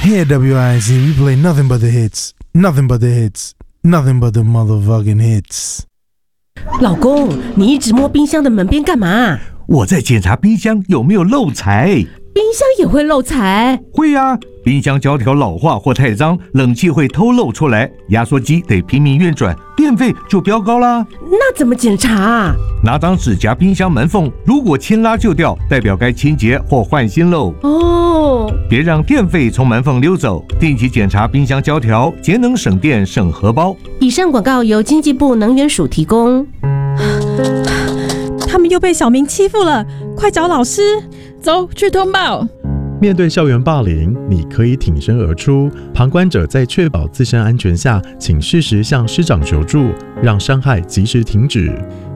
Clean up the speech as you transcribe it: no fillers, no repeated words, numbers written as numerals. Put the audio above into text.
Here at WIC, we play nothing but the hits, nothing but the hits, nothing but the motherfucking hits. 老公，你一直摸冰箱的门边干嘛？ 我在检查冰箱有没有漏财。 冰箱也会漏财？ 会啊，冰箱胶条老化或太脏，冷气会偷漏出来，压缩机得拼命运转，电费就飙高啦。 那怎么检查啊？ 拿张纸夹冰箱门缝，如果牵拉就掉，代表该清洁或换新喽。 哦， 别让电费从门缝溜走，定期检查冰箱胶条，节能省电省荷包。 以上广告由经济部能源署提供。 他们又被小明欺负了，快找老师！ 走去通报。 面对校园霸凌，你可以挺身而出。旁观者在确保自身安全下，请适时向师长求助，让伤害及时停止。